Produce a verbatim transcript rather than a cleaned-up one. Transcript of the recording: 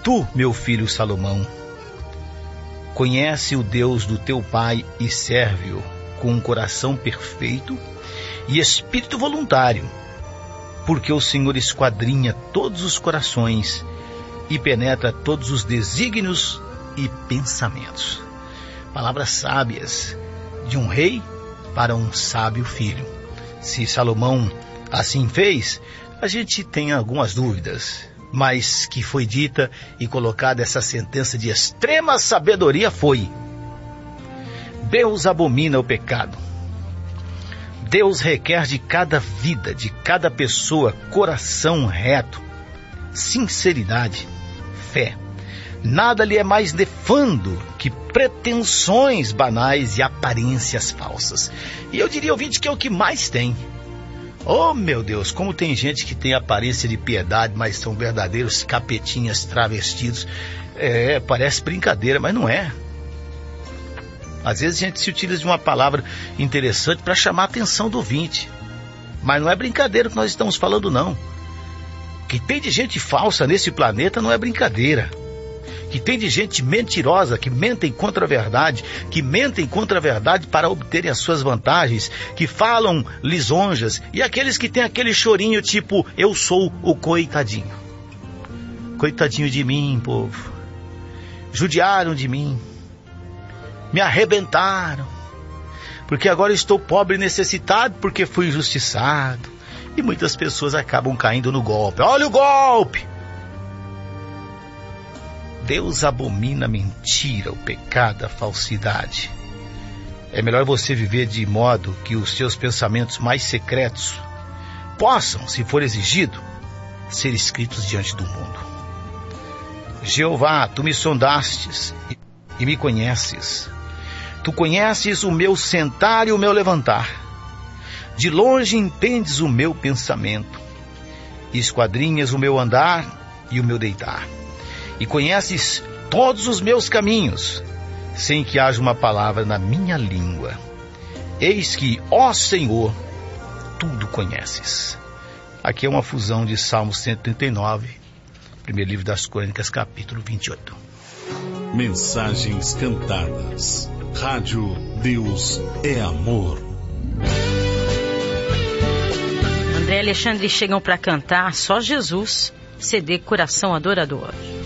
Tu, meu filho Salomão, conhece o Deus do teu pai e serve-o com um coração perfeito e espírito voluntário, porque o Senhor esquadrinha todos os corações e penetra todos os desígnios e pensamentos. Palavras sábias de um rei para um sábio filho. Se Salomão assim fez, a gente tem algumas dúvidas, mas que foi dita e colocada essa sentença de extrema sabedoria foi: Deus abomina o pecado. Deus requer de cada vida, de cada pessoa, coração reto, sinceridade, fé. Nada lhe é mais nefando que pretensões banais e aparências falsas. E eu diria, ouvinte, que é o que mais tem. Oh, meu Deus, como tem gente que tem aparência de piedade, mas são verdadeiros capetinhas travestidos. É, parece brincadeira, mas não é. Às vezes a gente se utiliza de uma palavra interessante para chamar a atenção do ouvinte. Mas não é brincadeira que nós estamos falando, não. Que tem de gente falsa nesse planeta não é brincadeira. Que tem de gente mentirosa, que mentem contra a verdade, que mentem contra a verdade para obterem as suas vantagens, que falam lisonjas, e aqueles que têm aquele chorinho tipo, eu sou o coitadinho. Coitadinho de mim, povo. Judiaram de mim. Me arrebentaram. Porque agora estou pobre e necessitado, porque fui injustiçado. E muitas pessoas acabam caindo no golpe. Olha o golpe! Deus abomina a mentira, o pecado, a falsidade. É melhor você viver de modo que os seus pensamentos mais secretos possam, se for exigido, ser escritos diante do mundo. Jeová, tu me sondastes e me conheces. Tu conheces o meu sentar e o meu levantar. De longe entendes o meu pensamento. Esquadrinhas o meu andar e o meu deitar. E conheces todos os meus caminhos, sem que haja uma palavra na minha língua. Eis que, ó Senhor, tudo conheces. Aqui é uma fusão de Salmo cento e trinta e nove, primeiro livro das Crônicas, capítulo vinte e oito. Mensagens cantadas. Rádio Deus é Amor. André e Alexandre chegam para cantar Só Jesus, C D Coração Adorador.